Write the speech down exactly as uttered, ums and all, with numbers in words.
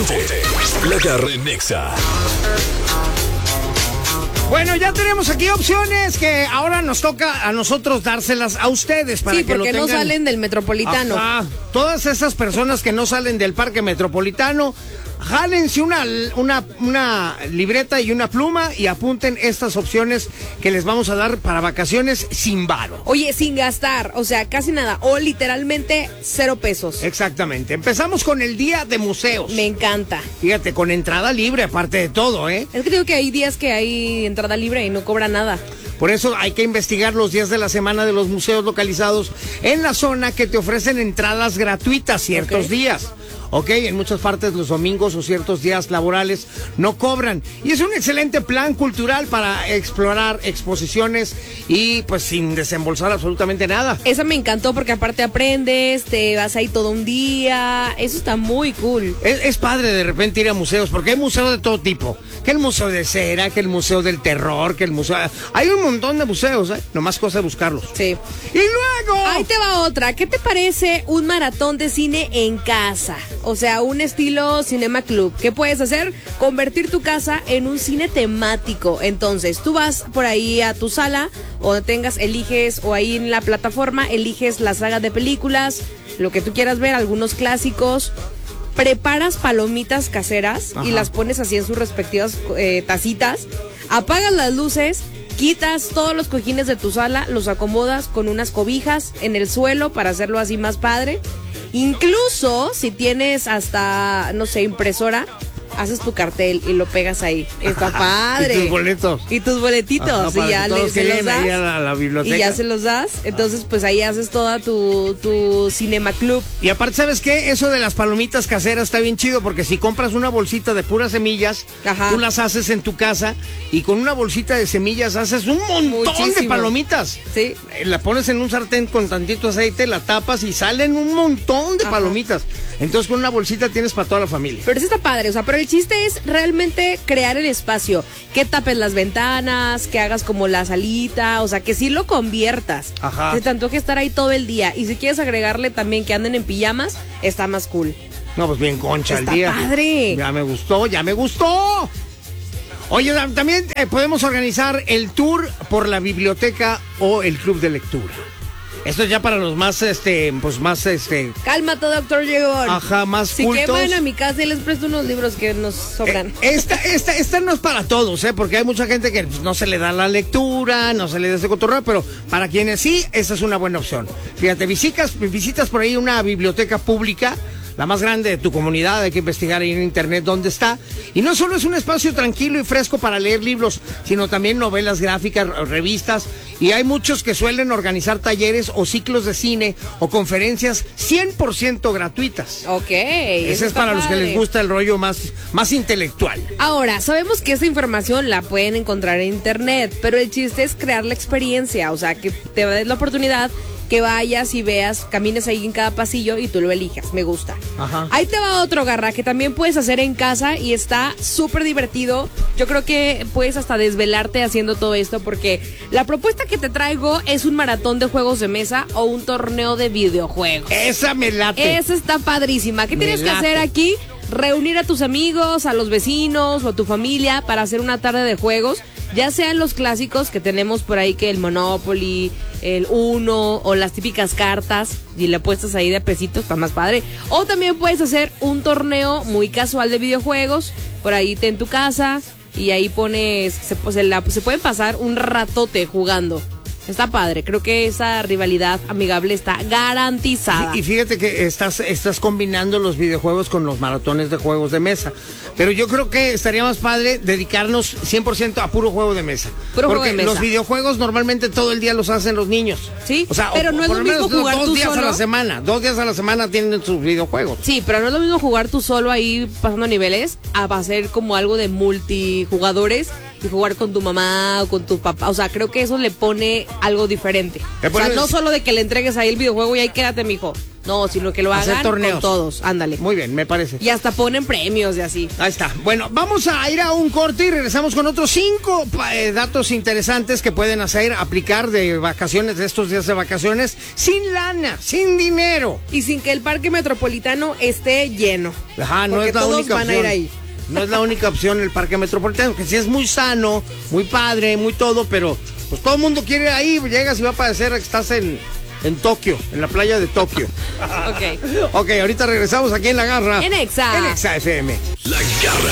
Ponte. La Garra en Nexa. Bueno, ya tenemos aquí opciones que ahora nos toca a nosotros dárselas a ustedes para sí, que lo porque tengan. no salen del Metropolitano. Ajá. Todas esas personas que no salen del Parque Metropolitano, jálense una, una, una libreta y una pluma y apunten estas opciones que les vamos a dar para vacaciones sin varo. Oye, sin gastar, o sea, casi nada, o literalmente cero pesos. Exactamente. Empezamos con el día de museos. Me encanta. Fíjate, con entrada libre, aparte de todo, ¿eh? Es que digo que hay días que hay entrada libre y no cobra nada. Por eso hay que investigar los días de la semana de los museos localizados en la zona que te ofrecen entradas gratuitas ciertos Okay. días. Ok, en muchas partes los domingos o ciertos días laborales no cobran. Y es un excelente plan cultural para explorar exposiciones y pues sin desembolsar absolutamente nada. Esa me encantó porque aparte aprendes, te vas ahí todo un día. Eso está muy cool. Es, es padre de repente ir a museos, porque hay museos de todo tipo. Que el museo de cera, que el museo del terror, que el museo... Hay un montón de museos, ¿eh? Nomás cosa de buscarlos. Sí. Y luego... Ahí te va otra. ¿Qué te parece un maratón de cine en casa? O sea, un estilo Cinema Club. ¿Qué puedes hacer? Convertir tu casa en un cine temático. Entonces, tú vas por ahí a tu sala, o tengas, eliges, o ahí en la plataforma, eliges la saga de películas, lo que tú quieras ver, algunos clásicos. Preparas palomitas caseras. Ajá. Y las pones así en sus respectivas eh, tacitas. Apagas las luces. Quitas todos los cojines de tu sala, los acomodas con unas cobijas en el suelo para hacerlo así más padre. Incluso si tienes hasta, no sé, impresora, haces tu cartel y lo pegas ahí. Está padre. Y tus boletos. Y tus boletitos. Ajá, y ya le, se los das. A la, a la biblioteca. Y ya se los das. Entonces, pues ahí haces toda tu, tu Cinema Club. Y aparte, ¿sabes qué? Eso de las palomitas caseras está bien chido, porque si compras una bolsita de puras semillas, Ajá. tú las haces en tu casa y con una bolsita de semillas haces un montón Muchísimo. de palomitas. Sí. La pones en un sartén con tantito aceite, la tapas y salen un montón de Ajá. palomitas. Entonces, con una bolsita tienes para toda la familia. Pero eso está padre, o sea, pero el chiste es realmente crear el espacio, que tapes las ventanas, que hagas como la salita, o sea, que sí lo conviertas. Ajá. De tanto que estar ahí todo el día. Y si quieres agregarle también que anden en pijamas, está más cool. No, pues bien concha está el día. Está padre. Ya me gustó, ya me gustó. Oye, también eh, podemos organizar el tour por la biblioteca o el club de lectura. Esto es ya para los más, este, pues más, este... Cálmate, doctor Llegón. Ajá, más si cultos. Si queman a mi casa y les presto unos libros que nos sobran. Eh, esta, esta, esta no es para todos, ¿eh? Porque hay mucha gente que pues, no se le da la lectura, no se le da ese cotorreo, pero para quienes sí, esta es una buena opción. Fíjate, visitas, visitas por ahí una biblioteca pública, la más grande de tu comunidad, hay que investigar ahí en internet dónde está. Y no solo es un espacio tranquilo y fresco para leer libros, sino también novelas gráficas, revistas, y hay muchos que suelen organizar talleres o ciclos de cine o conferencias cien por ciento gratuitas. Ok. Ese es para padre. Los que les gusta el rollo más, más intelectual. Ahora, sabemos que esta información la pueden encontrar en internet, pero el chiste es crear la experiencia, o sea, que te des la oportunidad que vayas y veas, camines ahí en cada pasillo y tú lo elijas. Me gusta. Ajá. Ahí te va otro, Garra, que también puedes hacer en casa y está súper divertido. Yo creo que puedes hasta desvelarte haciendo todo esto, porque la propuesta que te traigo es un maratón de juegos de mesa o un torneo de videojuegos. Esa me late. Esa está padrísima. ¿Qué me tienes late. que hacer aquí? Reunir a tus amigos, a los vecinos o a tu familia para hacer una tarde de juegos. Ya sean los clásicos que tenemos por ahí, que el Monopoly, el Uno o las típicas cartas, y le apuestas ahí de pesitos, está más padre. O también puedes hacer un torneo muy casual de videojuegos, por ahí te en tu casa, y ahí pones, se, se, la, se pueden pasar un ratote jugando. Está padre, creo que esa rivalidad amigable está garantizada. Y, y fíjate que estás, estás combinando los videojuegos con los maratones de juegos de mesa. Pero yo creo que estaría más padre dedicarnos cien por ciento a puro juego de mesa. Puro Porque juego de mesa. Los videojuegos normalmente todo el día los hacen los niños. Sí, o sea, pero o, no es por lo lo mismo menos jugar dos tú días solo. a la semana. Dos días a la semana tienen sus videojuegos. Sí, pero no es lo mismo jugar tú solo ahí pasando niveles a hacer como algo de multijugadores y jugar con tu mamá o con tu papá. O sea, creo que eso le pone algo diferente. O sea, no solo de que le entregues ahí el videojuego y ahí quédate, mijo. No, sino que lo Hacer hagan torneos. con todos, ándale. Muy bien, me parece. Y hasta ponen premios y así. Ahí está. Bueno, vamos a ir a un corte y regresamos con otros cinco eh, datos interesantes que pueden hacer, aplicar de vacaciones, de estos días de vacaciones, sin lana, sin dinero. Y sin que el parque metropolitano esté lleno. Ajá, no porque es la todos única van opción. a ir ahí. No es la única opción el parque metropolitano, que sí es muy sano, muy padre, muy todo, pero pues todo el mundo quiere ir ahí, llegas y va a parecer que estás en, en Tokio, en la playa de Tokio. Ok. Ok, ahorita regresamos aquí en La Garra. En Exa. En Exa F M. La Garra